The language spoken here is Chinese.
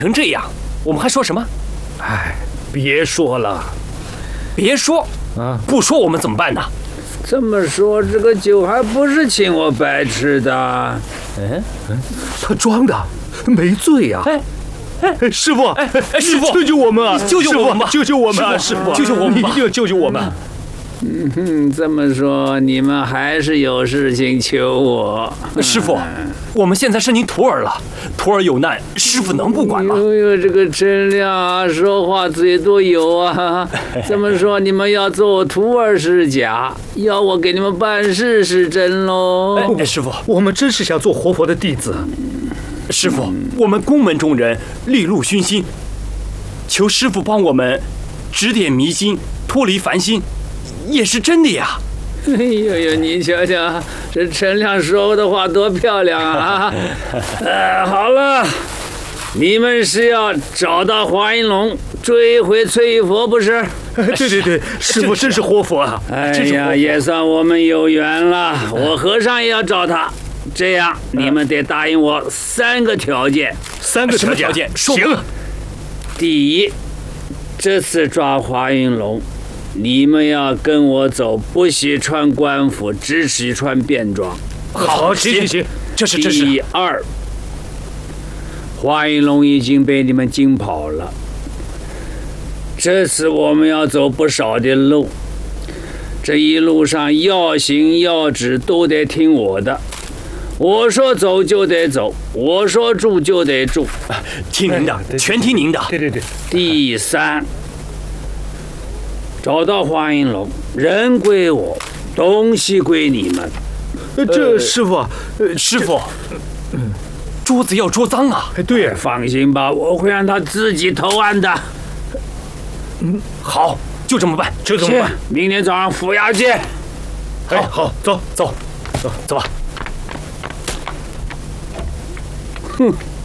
成这样，我们还说什么？ 哎，别说了， 别说啊！ 不说我们怎么办呢？ 这么说，这个酒还不是请我白吃的？ 他装的，没醉呀！师傅， 师傅， 救救我们啊！ 救救我们吧！ 救救我们啊！师傅， 救救我们吧！ 你一定要救救我们！ 这么说，你们还是有事情求我？ 师傅，我们现在是您徒儿了，徒儿有难，师傅能不管吗？ 呦，这个陈亮啊，说话嘴多油啊！这么说，你们要做我徒儿是假，要我给你们办事是真喽？ 师傅， 我们真是想做活佛的弟子。 师傅，我们宫门中人利禄熏心，求师傅帮我们指点迷津，脱离烦心，也是真的呀。 哎呦呦，你瞧瞧，这陈亮说的话多漂亮啊！好了，你们是要找到华阴龙，追回翠玉佛不是？ 对，师傅真是活佛啊！ 哎呀，也算我们有缘了。我和尚也要找他。这样，你们得答应我3个条件。 3个什么条件？ 行。 第一，这次抓华云龙，你们要跟我走，不许穿官服，只许穿便装。 好，行，这是。 第二，华云龙已经被你们惊跑了。这次我们要走不少的路，这一路上要行要止都得听我的。我说走就得走，我说住就得住， 听您的，全听您的。 对。 第三，找到华阴龙，人归我，东西归你们。 这师傅， 师傅，桌子要捉脏啊！ 对， 放心吧，我会让他自己投案的。 好，就这么办， 就这么办。 明天早上府衙见。 好，走吧。 哼。